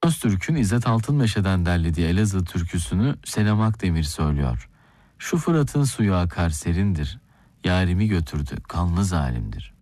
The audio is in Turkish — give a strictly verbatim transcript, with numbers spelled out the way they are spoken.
Öztürk'ün İzzet Altınmeşe'den derlediği Elazığ türküsünü Selam Akdemir söylüyor. Şu Fırat'ın suyu akar serindir, yarimi götürdü kanlı zalimdir.